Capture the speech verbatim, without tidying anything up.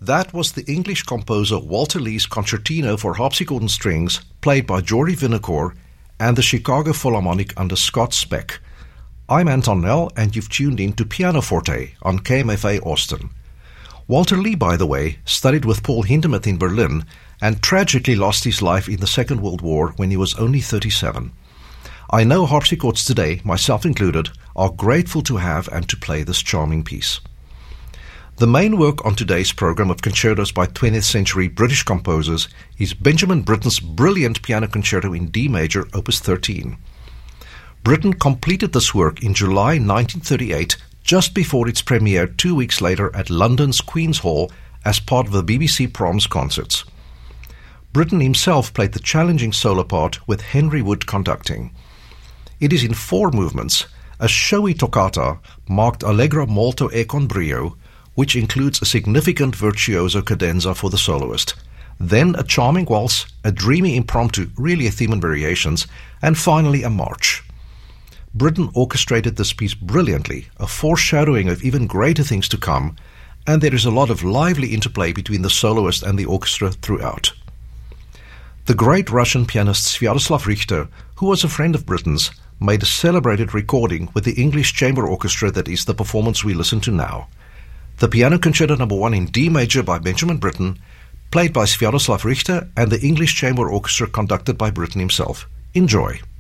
That was the English composer Walter Lee's concertino for harpsichord and strings, played by Geordie Vinocourt and the Chicago Philharmonic under Scott Speck. I'm Anton Nell, and you've tuned in to Pianoforte on K M F A Austin. Walter Lee, by the way, studied with Paul Hindemith in Berlin and tragically lost his life in the Second World War when he was only thirty-seven. I know harpsichords today, myself included, are grateful to have and to play this charming piece. The main work on today's program of concertos by twentieth century British composers is Benjamin Britten's brilliant piano concerto in D major, opus thirteen. Britten completed this work in July nineteen thirty-eight, just before its premiere two weeks later at London's Queen's Hall as part of the B B C Proms concerts. Britten himself played the challenging solo part with Henry Wood conducting. It is in four movements, a showy toccata marked allegro molto e con brio, which includes a significant virtuoso cadenza for the soloist, then a charming waltz, a dreamy impromptu, really a theme and variations, and finally a march. Britten orchestrated this piece brilliantly, a foreshadowing of even greater things to come, and there is a lot of lively interplay between the soloist and the orchestra throughout. The great Russian pianist Sviatoslav Richter, who was a friend of Britten's, made a celebrated recording with the English Chamber Orchestra that is the performance we listen to now. The Piano Concerto Number one in D major by Benjamin Britten, played by Sviatoslav Richter and the English Chamber Orchestra conducted by Britten himself. Enjoy.